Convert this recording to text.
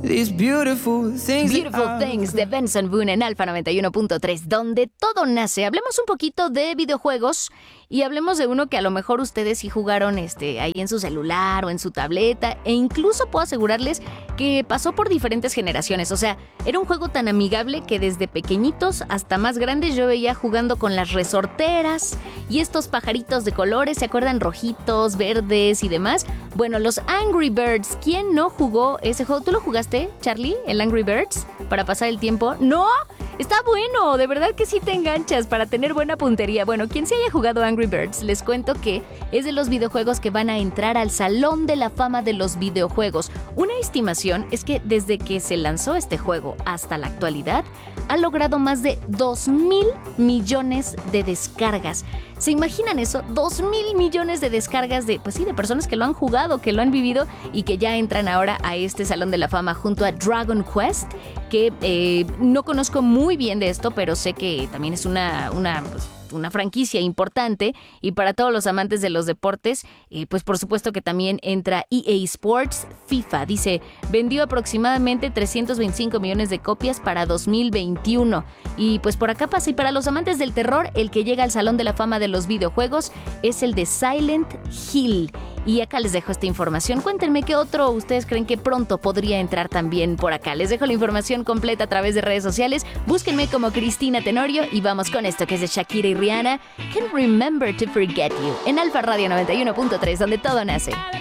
These beautiful things. Beautiful Things de Benson Boone en Alfa 91.3, donde todo nace. Hablemos un poquito de videojuegos y hablemos de uno que a lo mejor ustedes sí jugaron ahí en su celular o en su tableta, e incluso puedo asegurarles que pasó por diferentes generaciones. O sea, era un juego tan amigable que desde pequeñitos hasta más grandes yo veía jugando con las resorteras y estos pajaritos de colores, ¿se acuerdan? Rojitos, verdes y demás. Bueno, los Angry Birds. ¿Quién no jugó ese juego? ¿Tú lo jugaste, Charlie, el Angry Birds, para pasar el tiempo? ¡No! Está bueno, de verdad que sí te enganchas para tener buena puntería. Bueno, quien se haya jugado Angry Birds, les cuento que es de los videojuegos que van a entrar al Salón de la Fama de los Videojuegos. Una estimación es que desde que se lanzó este juego hasta la actualidad, ha logrado más de 2,000 millones de descargas. ¿Se imaginan eso? 2,000 millones de descargas de personas que lo han jugado, que lo han vivido y que ya entran ahora a este Salón de la Fama junto a Dragon Quest, que no conozco muy bien de esto, pero sé que también es una franquicia importante, y para todos los amantes de los deportes, pues por supuesto que también entra EA Sports. FIFA dice, vendió aproximadamente 325 millones de copias para 2021, y pues por acá pasa. Y para los amantes del terror, el que llega al Salón de la Fama de los Videojuegos es el de Silent Hill. Y acá les dejo esta información. Cuéntenme qué otro ustedes creen que pronto podría entrar también por acá. Les dejo la información completa a través de redes sociales. Búsquenme como Cristina Tenorio y vamos con esto que es de Shakira y Rihanna, Can't Remember to Forget You, en Alfa Radio 91.3, donde todo nace.